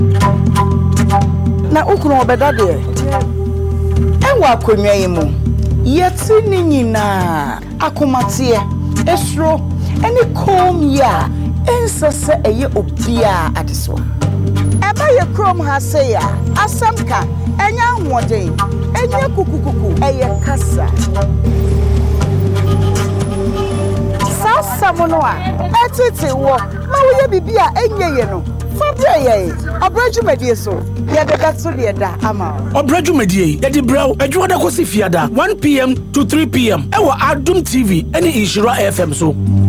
Na ukunu obeda de. Enwa akonwa yi mu. Yeti ni nyina akomatie esro eni kom ya ensese eye obia adeso. Eba ye krom ha se ya asamka enya ahoden enya kukukuku eye kasa. Sasa mono a etete wo ma wo ye bibia enye ye no fabia ye obrajumedie so ye de gatso de da ama obrajumedie ye di braw adwuada kosi fiada 1 p.m. to 3 p.m. Ewa Adum TV any Ishira FM so